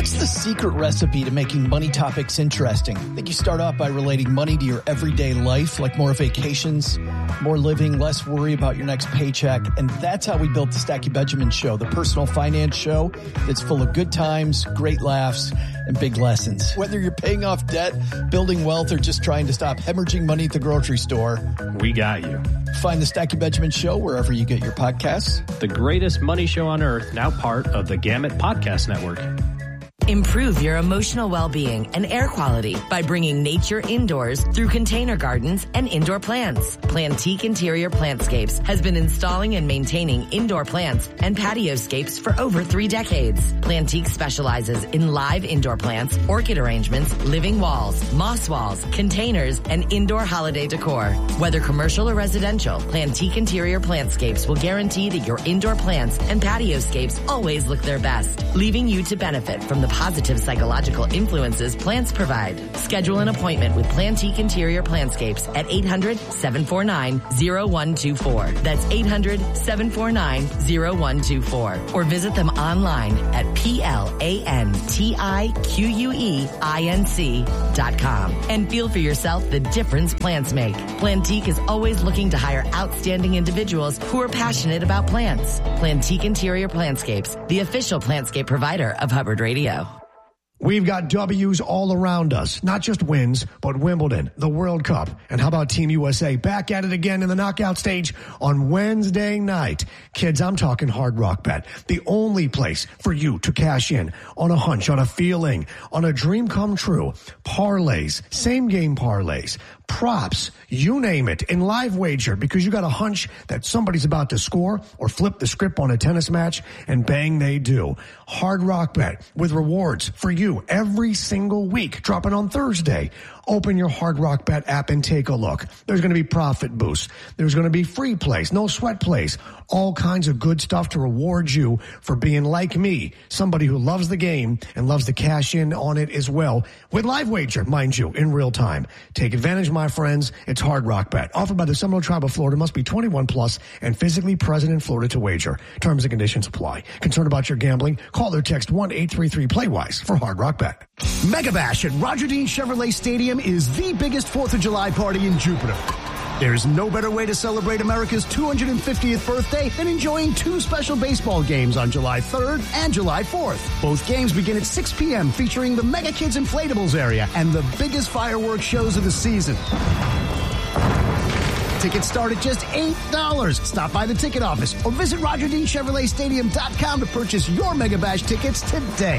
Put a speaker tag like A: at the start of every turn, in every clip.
A: What's the secret recipe to making money topics interesting? I think you start off by relating money to your everyday life, like more vacations, more living, less worry about your next paycheck. And that's how we built the Stacking Benjamin Show, the personal finance show that's full of good times, great laughs, and big lessons. Whether you're paying off debt, building wealth, or just trying to stop hemorrhaging money at the grocery store,
B: we got you.
A: Find the Stacking Benjamin Show wherever you get your podcasts.
B: The greatest money show on earth, now part of the Gamut Podcast Network.
C: Improve your emotional well-being and air quality by bringing nature indoors through container gardens and indoor plants. Plantique Interior Plantscapes has been installing and maintaining indoor plants and patioscapes for over 3 decades. Plantique specializes in live indoor plants, orchid arrangements, living walls, moss walls, containers, and indoor holiday decor. Whether commercial or residential, Plantique Interior Plantscapes will guarantee that your indoor plants and patioscapes always look their best, leaving you to benefit from the positive psychological influences plants provide. Schedule an appointment with Plantique Interior Plantscapes at 800-749-0124. That's 800-749-0124. Or visit them online at plantiqueinc.com and feel for yourself the difference plants make. Plantique is always looking to hire outstanding individuals who are passionate about plants. Plantique Interior Plantscapes, the official plantscape provider of Hubbard Radio.
D: We've got W's all around us, not just wins, but Wimbledon, the World Cup, and how about Team USA back at it again in the knockout stage on Wednesday night. Kids, I'm talking Hard Rock Bet, the only place for you to cash in on a hunch, on a feeling, on a dream come true, parlays, same game parlays, props, you name it, in live wager, because you got a hunch that somebody's about to score or flip the script on a tennis match, and bang, they do. Hard Rock Bet with rewards for you every single week, dropping on Thursday. Open your Hard Rock Bet app and take a look. There's going to be profit boosts. There's going to be free plays, no sweat plays, all kinds of good stuff to reward you for being like me, somebody who loves the game and loves to cash in on it as well with live wager, mind you, in real time. Take advantage, my friends. It's Hard Rock Bet, offered by the Seminole Tribe of Florida. Must be 21 plus and physically present in Florida to wager. Terms and conditions apply. Concerned about your gambling? Call or text 1-833-PLAY-WISE for Hard Rock Bet.
E: Mega Bash at Roger Dean Chevrolet Stadium is the biggest 4th of July party in Jupiter. There's no better way to celebrate America's 250th birthday than enjoying 2 special baseball games on July 3rd and July 4th. Both games begin at 6 p.m. featuring the Mega Kids Inflatables area and the biggest fireworks shows of the season. Tickets start at just $8. Stop by the ticket office or visit RogerDeanChevroletStadium.com to purchase your Mega Bash tickets today.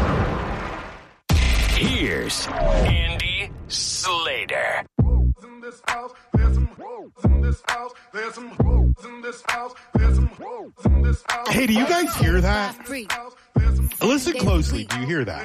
F: Here's Andy Slater.
G: Hey, do you guys hear that? Listen closely. Do you hear that?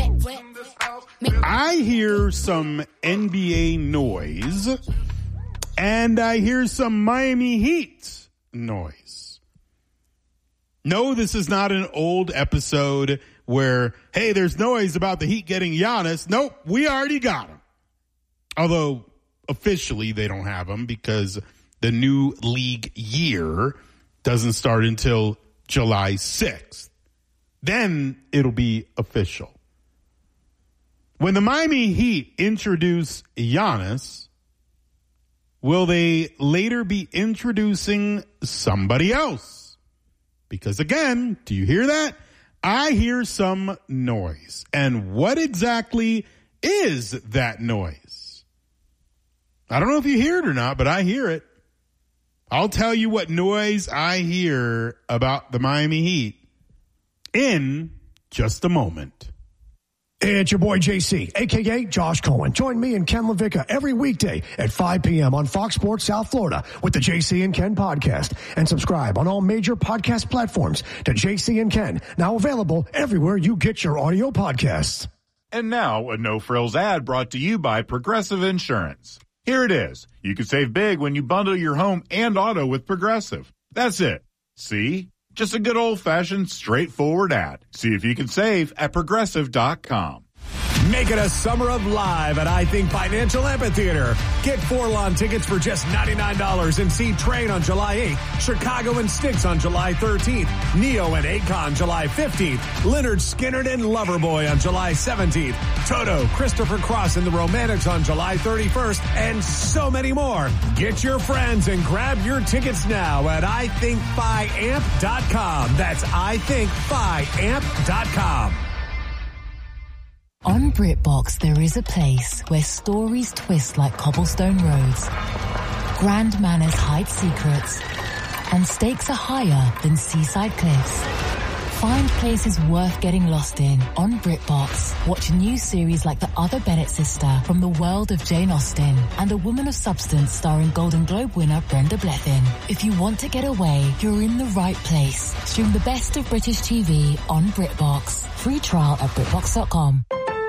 G: I hear some NBA noise, and I hear some Miami Heat noise. No, this is not an old episode where, hey, there's noise about the Heat getting Giannis. Nope, we already got him. Although, officially, they don't have him because the new league year doesn't start until July 6th. Then it'll be official. When the Miami Heat introduce Giannis, will they later be introducing somebody else? Because again, do you hear that? I hear some noise. And what exactly is that noise? I don't know if you hear it or not, but I hear it. I'll tell you what noise I hear about the Miami Heat in just a moment.
D: It's your boy JC, a.k.a. Josh Cohen. Join me and Ken LaVicka every weekday at 5 p.m. on Fox Sports South Florida with the JC and Ken podcast. And subscribe on all major podcast platforms to JC and Ken, now available everywhere you get your audio podcasts.
H: And now, a no-frills ad brought to you by Progressive Insurance. Here it is. You can save big when you bundle your home and auto with Progressive. That's it. See? Just a good old-fashioned, straightforward ad. See if you can save at Progressive.com.
I: Make it a summer of live at I Think Financial Amphitheater. Get 4 lawn tickets for just $99 and see Train on July 8th, Chicago and Styx on July 13th, Neo and Akon July 15th, Leonard Skinner and Loverboy on July 17th, Toto, Christopher Cross and the Romantics on July 31st, and so many more. Get your friends and grab your tickets now at ithinkfiamp.com. That's ithinkfiamp.com.
J: On BritBox, there is a place where stories twist like cobblestone roads, grand manners hide secrets, and stakes are higher than seaside cliffs. Find places worth getting lost in on BritBox. Watch new series like The Other Bennett Sister from the world of Jane Austen and A Woman of Substance starring Golden Globe winner Brenda Blethyn. If you want to get away, you're in the right place. Stream the best of British TV on BritBox. Free trial at BritBox.com.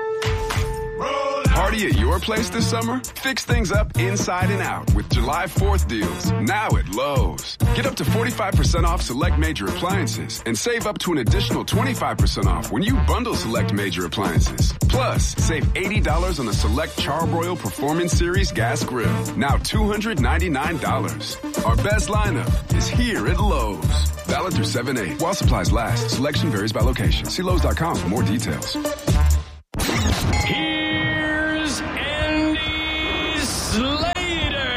K: Party at your place this summer? Fix things up inside and out with July 4th deals, now at Lowe's. Get up to 45% off select major appliances and save up to an additional 25% off when you bundle select major appliances. Plus, save $80 on a select Charbroil Performance Series gas grill, now $299. Our best lineup is here at Lowe's. Valid through 7/8 while supplies last. Selection varies by location. See Lowe's.com for more details.
F: Here's Andy Slater.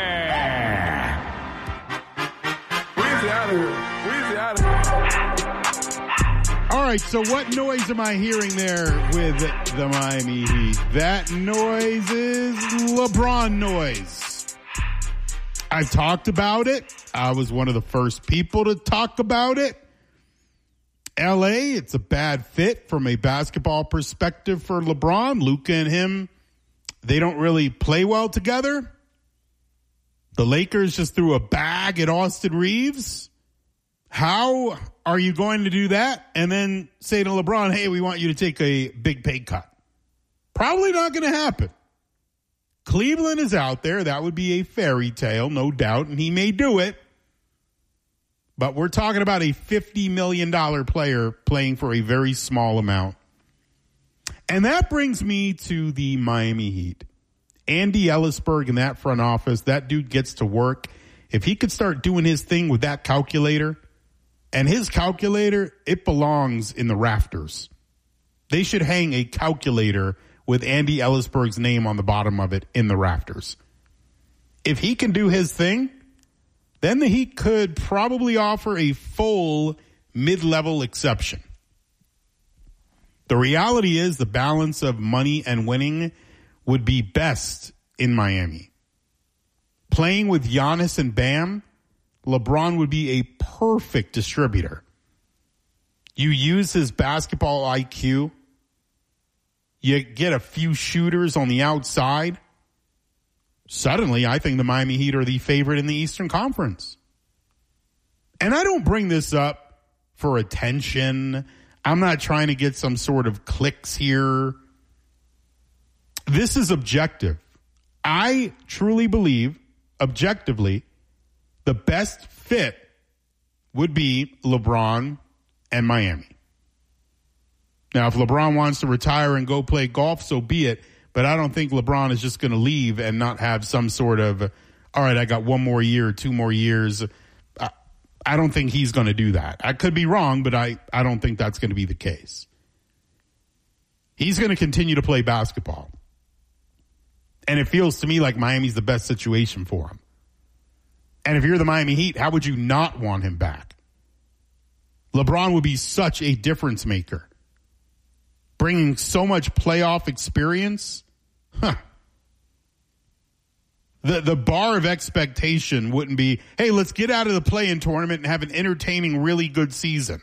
K: Weezy out of here. Weezy out of here.
G: All right, so what noise am I hearing there with the Miami Heat? That noise is LeBron noise. I've talked about it. I was one of the first people to talk about it. LA, it's a bad fit from a basketball perspective for LeBron. Luka and him, they don't really play well together. The Lakers just threw a bag at Austin Reeves. How are you going to do that and then say to LeBron, hey, we want you to take a big pay cut? Probably not going to happen. Cleveland is out there. That would be a fairy tale, no doubt, and he may do it. But we're talking about a $50 million player playing for a very small amount. And that brings me to the Miami Heat. Andy Ellisberg in that front office, that dude gets to work. If he could start doing his thing with that calculator, and his calculator, it belongs in the rafters. They should hang a calculator with Andy Ellisberg's name on the bottom of it in the rafters. If he can do his thing, then the Heat could probably offer a full mid-level exception. The reality is the balance of money and winning would be best in Miami. Playing with Giannis and Bam, LeBron would be a perfect distributor. You use his basketball IQ. You get a few shooters on the outside. Suddenly, I think the Miami Heat are the favorite in the Eastern Conference. And I don't bring this up for attention. I'm not trying to get some sort of clicks here. This is objective. I truly believe, objectively, the best fit would be LeBron and Miami. Now, if LeBron wants to retire and go play golf, so be it. But I don't think LeBron is just going to leave and not have some sort of, all right, I got 1 more year, 2 more years. I don't think he's going to do that. I could be wrong, but I don't think that's going to be the case. He's going to continue to play basketball. And it feels to me like Miami's the best situation for him. And if you're the Miami Heat, how would you not want him back? LeBron would be such a difference maker. Bringing so much playoff experience. The bar of expectation wouldn't be, hey, let's get out of the play-in tournament and have an entertaining, really good season.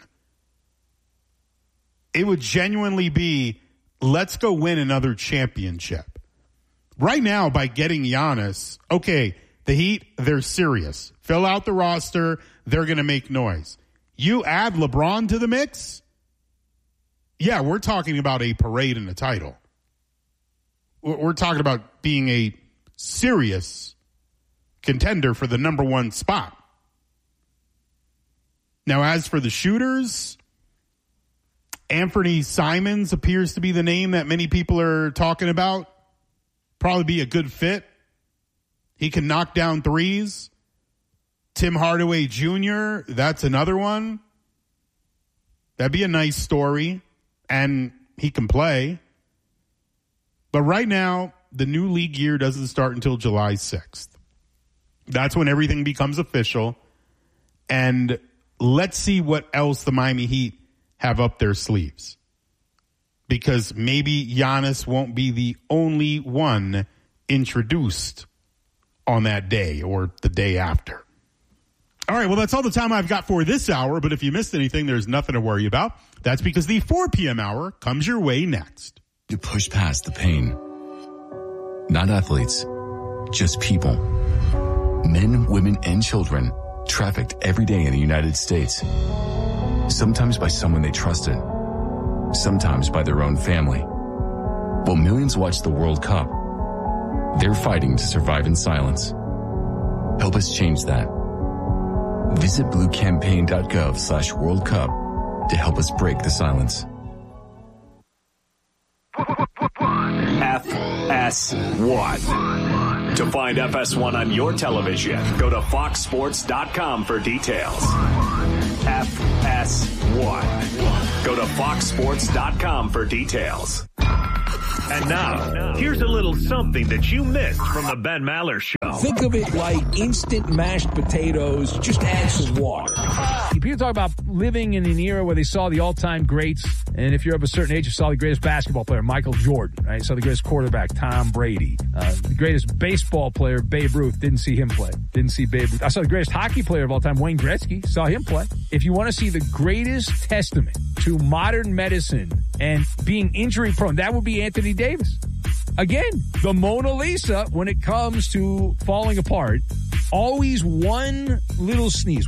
G: It would genuinely be, let's go win another championship. Right now, by getting Giannis, okay, the Heat, they're serious. Fill out the roster. They're going to make noise. You add LeBron to the mix, yeah, we're talking about a parade and a title. We're talking about being a serious contender for the number 1 spot. Now, as for the shooters, Anthony Simons appears to be the name that many people are talking about. Probably be a good fit. He can knock down threes. Tim Hardaway Jr., that's another one. That'd be a nice story. And he can play. But right now, the new league year doesn't start until July 6th. That's when everything becomes official. And let's see what else the Miami Heat have up their sleeves. Because maybe Giannis won't be the only one introduced on that day or the day after. All right, well, that's all the time I've got for this hour. But if you missed anything, there's nothing to worry about. That's because the 4 p.m. hour comes your way next.
L: To push past the pain. Not athletes, just people. Men, women, and children trafficked every day in the United States. Sometimes by someone they trusted. Sometimes by their own family. While millions watch the World Cup, they're fighting to survive in silence. Help us change that. Visit bluecampaign.gov/World Cup to help us break the silence.
I: FS1. To find FS1 on your television, go to foxsports.com for details. FS1. Go to foxsports.com for details.
M: And now, here's a little something that you missed from the Ben Maller Show.
N: Think of it like instant mashed potatoes. Just add some water.
O: People talk about living in an era where they saw the all-time greats. And if you're of a certain age, you saw the greatest basketball player, Michael Jordan. Right? You saw the greatest quarterback, Tom Brady. The greatest baseball player, Babe Ruth. Didn't see him play. Didn't see Babe Ruth. I saw the greatest hockey player of all time, Wayne Gretzky. Saw him play. If you want to see the greatest testament to modern medicine and being injury-prone, that would be Anthony Davis. Again, the Mona Lisa when it comes to falling apart. Always one little sneeze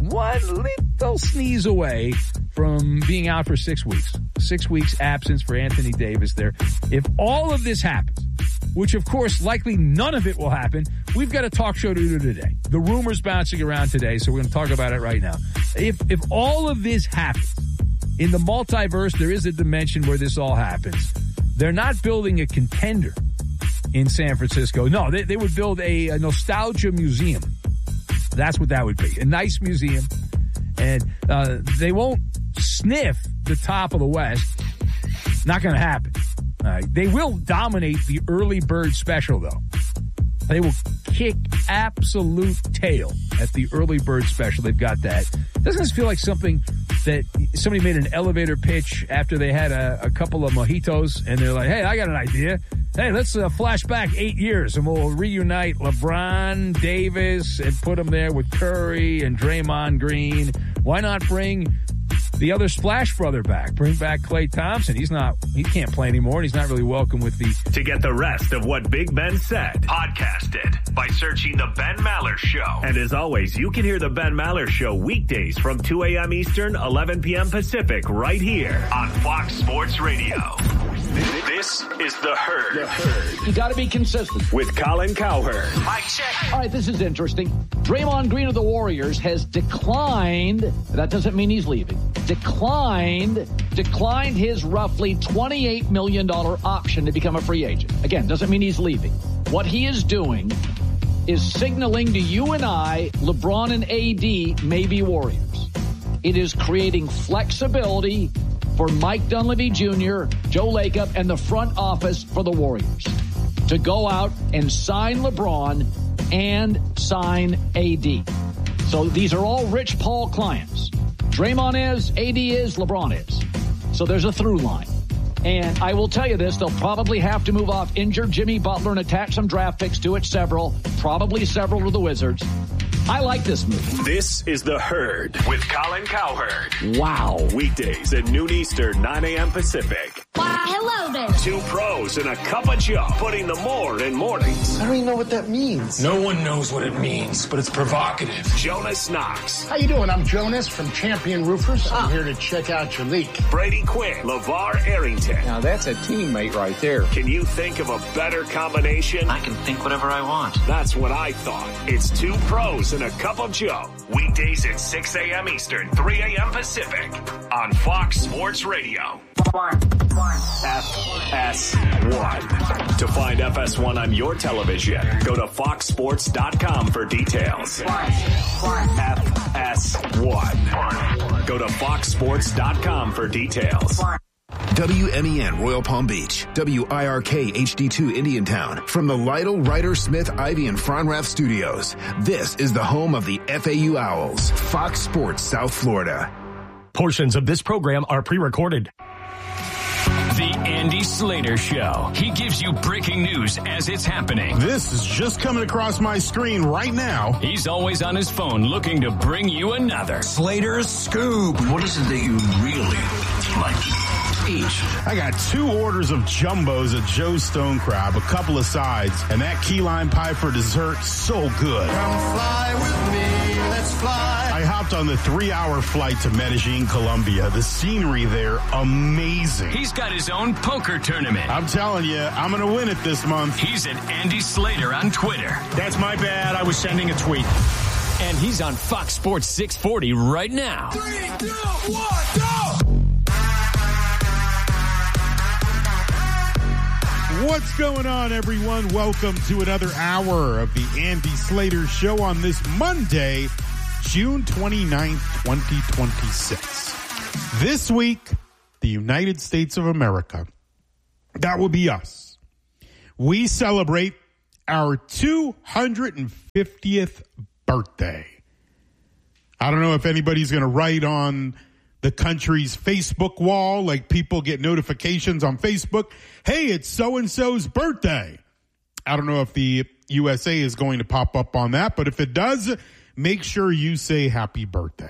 O: away from being out for 6 weeks. 6 weeks absence for Anthony Davis there. If all of this happens, which of course likely none of it will happen, we've got a talk show to do today. The rumors bouncing around today, so we're going to talk about it right now. If all of this happens, in the multiverse, there is a dimension where this all happens. They're not building a contender in San Francisco. No, they would build a nostalgia museum. That's what that would be. A nice museum. And they won't sniff the top of the West. Not going to happen. They will dominate the early bird special, though. They will kick absolute tail at the early bird special. They've got that. Doesn't this feel like something that somebody made an elevator pitch after they had a couple of mojitos and they're like, hey, I got an idea. Hey, let's flash back 8 years and we'll reunite LeBron, Davis, and put them there with Curry and Draymond Green. Why not bring the other Splash brother back? Bring back Klay Thompson. He can't play anymore, and he's not really welcome with the...
M: To get the rest of what Big Ben said, podcast it by searching The Ben Maller Show. And as always, you can hear The Ben Maller Show weekdays from 2 a.m. Eastern, 11 p.m. Pacific, right here on Fox Sports Radio. This is The Herd.
P: You got to be consistent.
M: With Colin Cowherd.
P: Mic check. All right, this is interesting. Draymond Green of the Warriors has declined, that doesn't mean he's leaving, declined his roughly $28 million option to become a free agent. Again, doesn't mean he's leaving. What he is doing is signaling to you and I, LeBron and AD may be Warriors. It is creating flexibility for Mike Dunleavy Jr., Joe Lacob, and the front office for the Warriors to go out and sign LeBron and sign AD. So these are all Rich Paul clients. Draymond is, AD is, LeBron is. So there's a through line. And I will tell you this, they'll probably have to move off injured Jimmy Butler and attach some draft picks to it, probably several to the Wizards. I like this move.
M: This is The Herd with Colin Cowherd.
P: Wow.
M: Weekdays at noon Eastern, 9 a.m. Pacific.
Q: Wow, hello there.
M: Two pros and a cup of Joe, putting the more in mornings.
R: I don't even know what that means.
S: No one knows what it means, but it's provocative.
M: Jonas Knox.
R: How you doing? I'm Jonas from Champion Roofers. I'm here to check out your leak.
M: Brady Quinn. LeVar Arrington.
T: Now that's a teammate right there.
M: Can you think of a better combination?
U: I can think whatever I want.
M: That's what I thought. It's two pros and a cup of Joe. Weekdays at 6 a.m. Eastern, 3 a.m. Pacific on Fox Sports Radio. FS1. To find FS1 on your television, go to foxsports.com for details. FS1. Go to foxsports.com for details.
Q: WMEN Royal Palm Beach, WIRK HD2 Indiantown, from the Lytle, Ryder, Smith, Ivy, and Fronrath Studios. This is the home of the FAU Owls, Fox Sports South Florida.
U: Portions of this program are pre-recorded.
F: The Andy Slater Show. He gives you breaking news as it's happening.
G: This is just coming across my screen right now.
F: He's always on his phone looking to bring you another
U: Slater's Scoop.
V: What is it that you really like?
G: I got 2 orders of jumbos at Joe's Stone Crab, a couple of sides, and that key lime pie for dessert, so good.
W: Come fly with me, let's fly.
G: I hopped on the 3-hour flight to Medellin, Colombia. The scenery there, amazing.
F: He's got his own poker tournament.
G: I'm telling you, I'm going to win it this month.
F: He's at Andy Slater on Twitter.
U: That's my bad. I was sending a tweet.
F: And he's on Fox Sports 640 right now.
W: 3, 2, 1, go!
G: What's going on, everyone? Welcome to another hour of the Andy Slater Show on this Monday, June 29th, 2026. This week, the United States of America, that will be us. We celebrate our 250th birthday. I don't know if anybody's going to write on the country's Facebook wall, like people get notifications on Facebook. Hey, it's so-and-so's birthday. I don't know if the USA is going to pop up on that, but if it does, make sure you say happy birthday.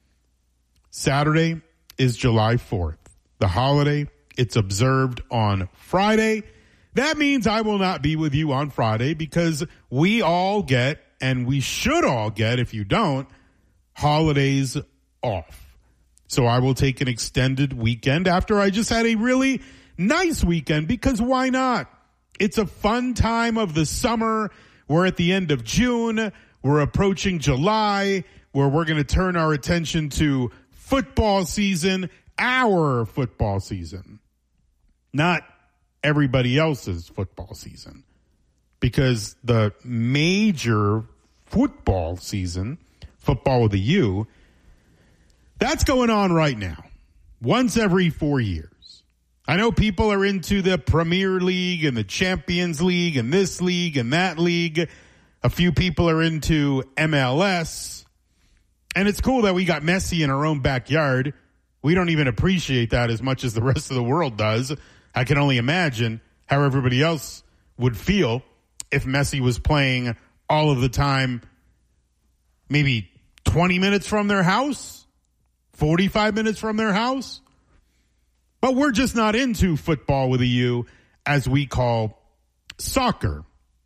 G: Saturday is July 4th. The holiday, it's observed on Friday. That means I will not be with you on Friday because we all get, and we should all get, if you don't, holidays off. So I will take an extended weekend after I just had a really nice weekend, because why not? It's a fun time of the summer. We're at the end of June. We're approaching July, where we're going to turn our attention to football season, our football season, not everybody else's football season, because the major football season, football with a U, that's going on right now, once every 4 years. I know people are into the Premier League and the Champions League and this league and that league. A few people are into MLS. And it's cool that we got Messi in our own backyard. We don't even appreciate that as much as the rest of the world does. I can only imagine how everybody else would feel if Messi was playing all of the time, maybe 20 minutes from their house. 45 minutes from their house. But we're just not into football with a U, as we call soccer.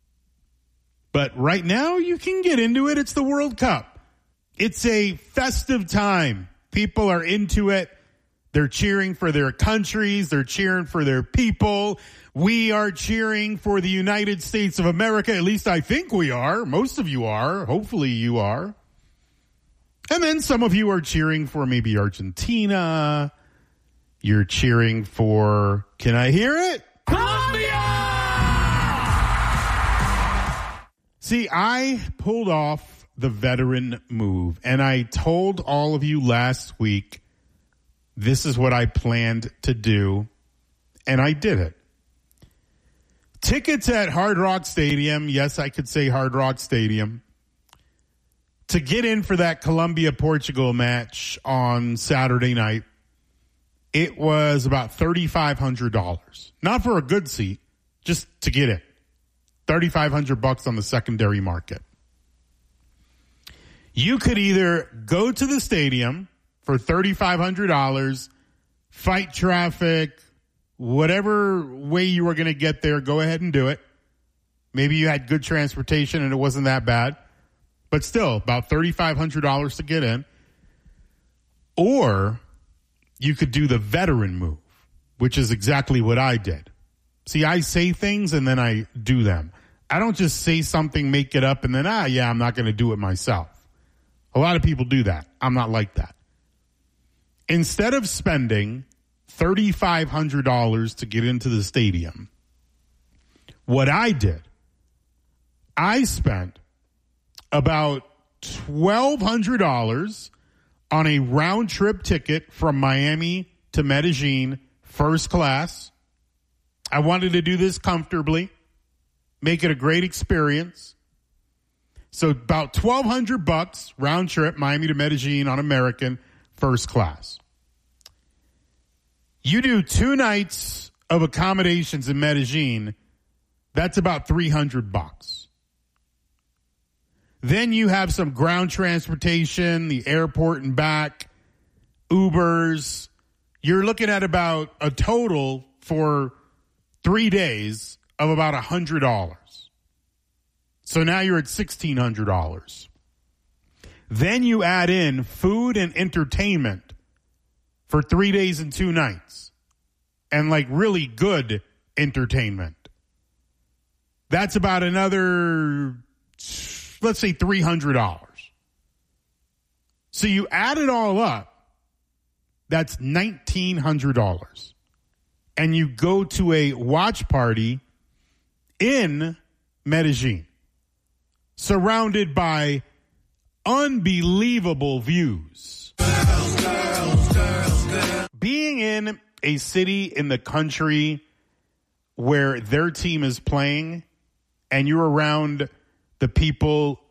G: But right now, you can get into it. It's the World Cup. It's a festive time. People are into it. They're cheering for their countries. They're cheering for their people. We are cheering for the United States of America. At least I think we are. Most of you are. Hopefully you are. And then some of you are cheering for maybe Argentina. You're cheering for, can I hear it?
W: Colombia!
G: See, I pulled off the veteran move, and I told all of you last week this is what I planned to do, and I did it. Tickets at Hard Rock Stadium, yes, I could say Hard Rock Stadium, to get in for that Colombia-Portugal match on Saturday night, it was about $3,500. Not for a good seat, just to get in. $3,500 on the secondary market. You could either go to the stadium for $3,500, fight traffic, whatever way you were going to get there, go ahead and do it. Maybe you had good transportation and it wasn't that bad. But still, about $3,500 to get in. Or you could do the veteran move, which is exactly what I did. See, I say things and then I do them. I don't just say something, make it up, and then, I'm not going to do it myself. A lot of people do that. I'm not like that. Instead of spending $3,500 to get into the stadium. What I did, I spent about $1,200 on a round-trip ticket from Miami to Medellin, first class. I wanted to do this comfortably, make it a great experience. So about $1,200 round trip, Miami to Medellin on American, first class. You do 2 nights of accommodations in Medellin, that's about $300. Then you have some ground transportation, the airport and back, Ubers. You're looking at about a total for 3 days of about $100. So now you're at $1,600. Then you add in food and entertainment for 3 days and 2 nights. And like really good entertainment. That's about another, let's say $300. So you add it all up, that's $1,900. And you go to a watch party in Medellin, surrounded by unbelievable views. Being in a city in the country where their team is playing and you're around the people